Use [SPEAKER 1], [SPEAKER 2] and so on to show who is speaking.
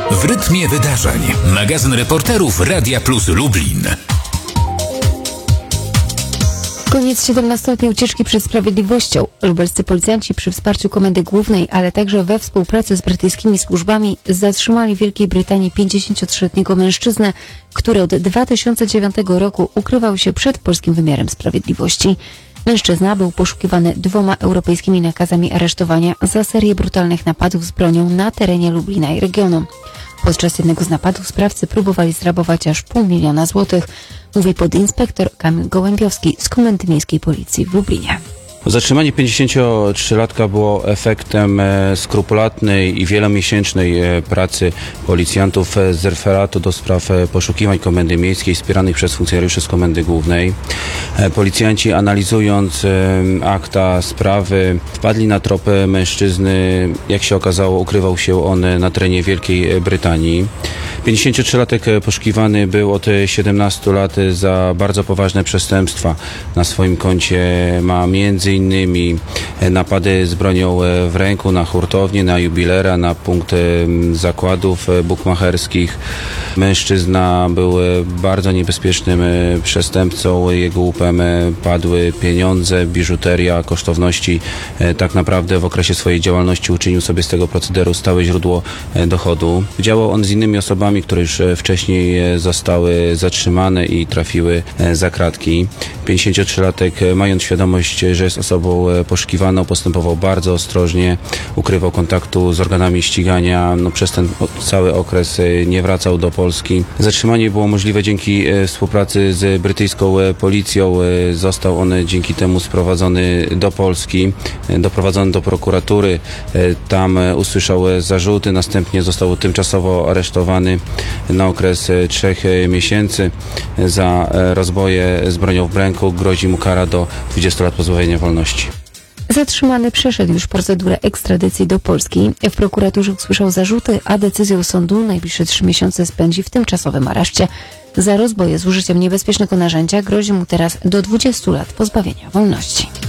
[SPEAKER 1] W rytmie wydarzeń. Magazyn reporterów Radia Plus Lublin.
[SPEAKER 2] Koniec 17-letniej ucieczki przed sprawiedliwością. Lubelscy policjanci przy wsparciu Komendy Głównej, ale także we współpracy z brytyjskimi służbami zatrzymali w Wielkiej Brytanii 53-letniego mężczyznę, który od 2009 roku ukrywał się przed polskim wymiarem sprawiedliwości. Mężczyzna był poszukiwany 2 europejskimi nakazami aresztowania za serię brutalnych napadów z bronią na terenie Lublina i regionu. Podczas jednego z napadów sprawcy próbowali zrabować aż $500 000 złotych, mówi podinspektor Kamil Gołębiowski z Komendy Miejskiej Policji w Lublinie.
[SPEAKER 3] Zatrzymanie 53-latka było efektem skrupulatnej i wielomiesięcznej pracy policjantów z referatu do spraw poszukiwań Komendy Miejskiej wspieranych przez funkcjonariuszy z Komendy Głównej. Policjanci, analizując akta sprawy, wpadli na tropy mężczyzny. Jak się okazało, ukrywał się on na terenie Wielkiej Brytanii. 53-latek poszukiwany był od 17 lat za bardzo poważne przestępstwa. Na swoim koncie ma między innymi napady z bronią w ręku na hurtownię, na jubilera, na punkt zakładów bukmacherskich. Mężczyzna był bardzo niebezpiecznym przestępcą. Jego łupem padły pieniądze, biżuteria, kosztowności. Tak naprawdę w okresie swojej działalności uczynił sobie z tego procederu stałe źródło dochodu. Działał on z innymi osobami, które już wcześniej zostały zatrzymane i trafiły za kratki. 53-latek, mając świadomość, że jest osobą poszukiwaną, postępował bardzo ostrożnie, ukrywał kontaktu z organami ścigania. Przez ten cały okres nie wracał do Polski. Zatrzymanie było możliwe dzięki współpracy z brytyjską policją. Został on dzięki temu sprowadzony do Polski, doprowadzony do prokuratury. Tam usłyszał zarzuty, następnie został tymczasowo aresztowany na okres 3 miesięcy za rozboje z bronią w ręku. Grozi mu kara do 20 lat pozbawienia wolności.
[SPEAKER 2] Zatrzymany przeszedł już procedurę ekstradycji do Polski. W prokuraturze usłyszał zarzuty, a decyzją sądu najbliższe 3 miesiące spędzi w tymczasowym areszcie. Za rozboje z użyciem niebezpiecznego narzędzia grozi mu teraz do 20 lat pozbawienia wolności.